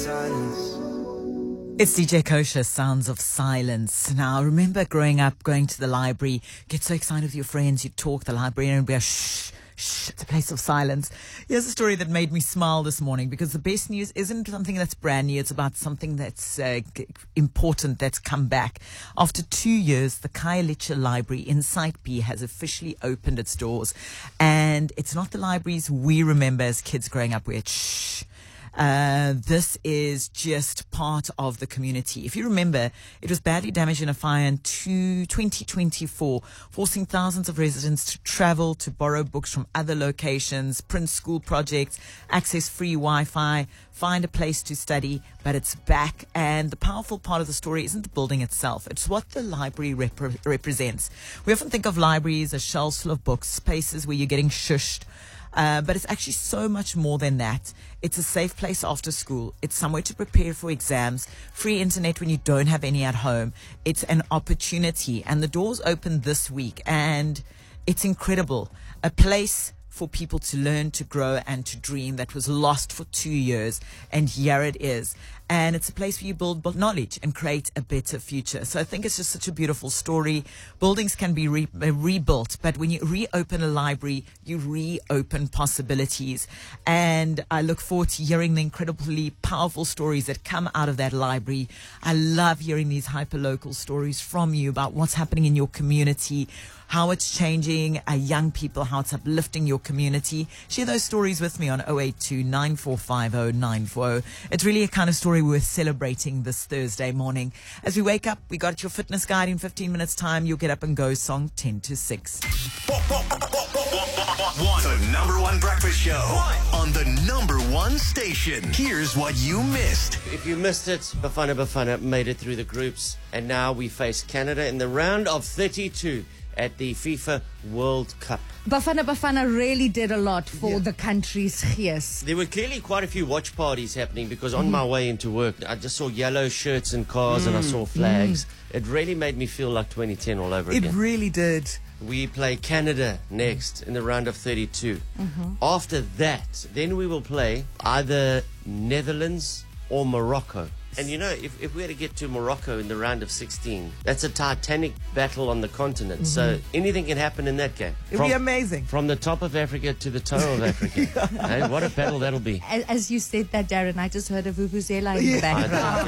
It's DJ Kosher, Sounds of Silence. Now, I remember growing up, going to the library, get so excited with your friends, you'd talk, the librarian would be shh, it's a place of silence. Here's a story that made me smile this morning, because the best news isn't something that's brand new. It's about something that's important that's come back. After 2 years, the Khayelitsha Library in Site B has officially opened its doors. And it's not the libraries we remember as kids growing up with shh. This is just part of the community. If you remember, it was badly damaged in a fire in 2024, forcing thousands of residents to travel to borrow books from other locations, print school projects, access free Wi-Fi, find a place to study. But it's back, and the powerful part of the story isn't the building itself. It's what the library represents. We often think of libraries as shelves full of books, spaces where you're getting shushed. But it's actually so much more than that. It's a safe place after school. It's somewhere to prepare for exams, free internet when you don't have any at home. It's an opportunity, and the doors open this week, and it's incredible. A place for people to learn, to grow, and to dream that was lost for 2 years, and here it is. And it's a place where you build knowledge and create a better future. So I think it's just such a beautiful story. Buildings can be rebuilt, but when you reopen a library, you reopen possibilities. And I look forward to hearing the incredibly powerful stories that come out of that library. I love hearing these hyper-local stories from you about what's happening in your community, how it's changing young people, how it's uplifting your community. Share those stories with me on 082 9450 940. It's really a kind of story worth celebrating this Thursday morning. As we wake up, we got your fitness guide in 15 minutes time. You'll get up and go song 10 to 6. The number one breakfast show on the number one station. Here's what you missed. If you missed it, Bafana made it through the groups, and now we face Canada in the round of 32 at the FIFA World Cup. Bafana really did a lot for the country's yes. There were clearly quite a few watch parties happening, because on my way into work, I just saw yellow shirts and cars and I saw flags. It really made me feel like 2010 all over again. It really did. We play Canada next in the round of 32. After that, then we will play either Netherlands or Morocco. And you know, if we had to get to Morocco in the round of 16, that's a titanic battle on the continent. So anything can happen in that game. It'll be amazing. From the top of Africa to the toe of Africa. Hey, what a battle that'll be. As you said that, Darren, I just heard a vuvuzela in the background.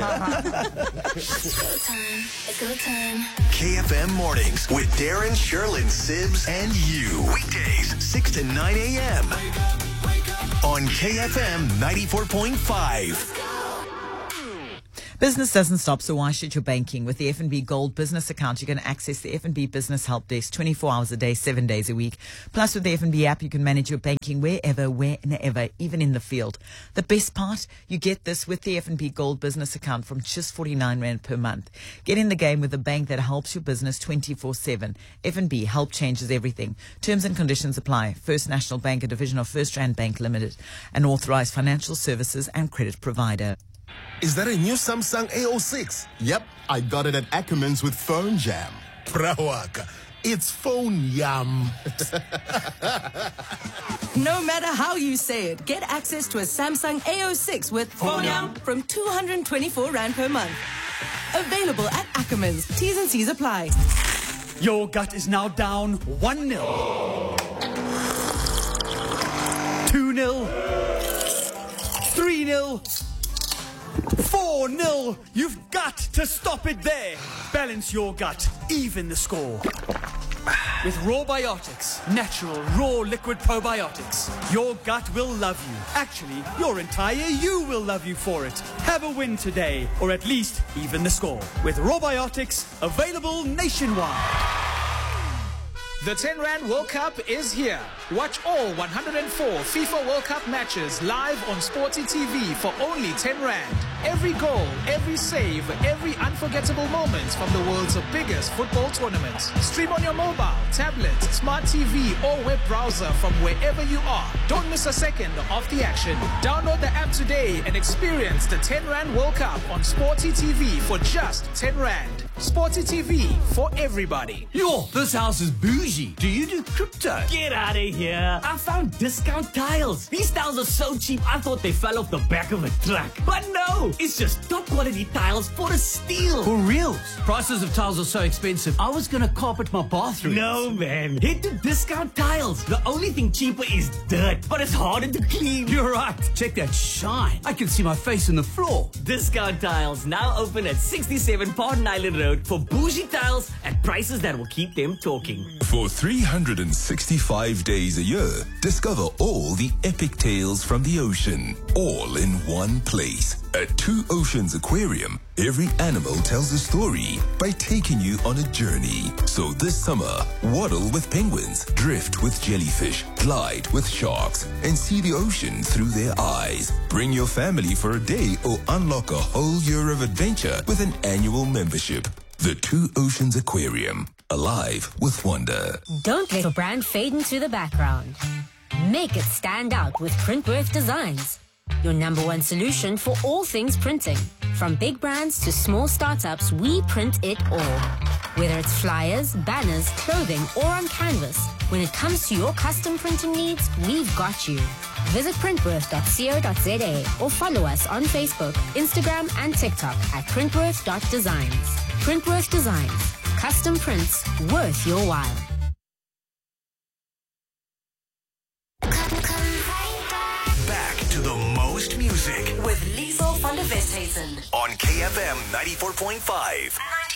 It's go time. KFM Mornings with Darren, Sherlyn, Sibs, and you. Weekdays, 6 to 9 a.m. on KFM 94.5. Business doesn't stop, so why should your banking? With the FNB Gold Business Account, you can access the FNB Business Help Desk 24 hours a day, 7 days a week. Plus, with the FNB app, you can manage your banking wherever, whenever, even in the field. The best part, you get this with the FNB Gold Business Account from just 49 Rand per month. Get in the game with a bank that helps your business 24/7. FNB, help changes everything. Terms and conditions apply. First National Bank, a division of First Rand Bank Limited, an authorized financial services and credit provider. Is that a new Samsung A06? Yep, I got it at Ackermans with Phone Jam. Brawaka, it's phone yum. No matter how you say it, get access to a Samsung A06 with Phone Yum from 224 Rand per month. Available at Ackermans. T's and C's apply. Your gut is now down 1-0. 2-0. 3-0. 4-0. You've got to stop it there. Balance your gut. Even the score. With Raw Biotics, natural, raw liquid probiotics, your gut will love you. Actually, your entire you will love you for it. Have a win today, or at least even the score. With Raw Biotics, available nationwide. The 10 Rand World Cup is here. Watch all 104 FIFA World Cup matches live on Sporty TV for only 10 Rand. Every goal, every save, every unforgettable moment from the world's biggest football tournaments. Stream on your mobile, tablet, smart TV or web browser from wherever you are. Don't miss a second of the action. Download the app today and experience the 10 Rand World Cup on Sporty TV for just 10 Rand. Sporty TV for everybody. Yo, this house is bougie. Easy. Do you do crypto? Get out of here. I found Discount Tiles. These tiles are so cheap, I thought they fell off the back of a truck. But no, it's just top quality tiles for a steal. For reals? Prices of tiles are so expensive. I was gonna carpet my bathroom. No, man. Head to Discount Tiles. The only thing cheaper is dirt, but it's harder to clean. You're right. Check that shine. I can see my face in the floor. Discount Tiles now open at 67 Pardon Island Road for bougie tiles at prices that will keep them talking. For 365 days a year, discover all the epic tales from the ocean, all in one place. At Two Oceans Aquarium, every animal tells a story by taking you on a journey. So this summer, waddle with penguins, drift with jellyfish, glide with sharks, and see the ocean through their eyes. Bring your family for a day or unlock a whole year of adventure with an annual membership. The Two Oceans Aquarium, alive with wonder. Don't let your brand fade into the background. Make it stand out with Printworth Designs. Your #1 solution for all things printing. From big brands to small startups, we print it all. Whether it's flyers, banners, clothing, or on canvas, when it comes to your custom printing needs, we've got you. Visit printworth.co.za or follow us on Facebook, Instagram, and TikTok at printworth.designs. Printworth Designs. Custom prints worth your while. Back to the most music With Liesel van der Westhuizen. on KFM 94.5.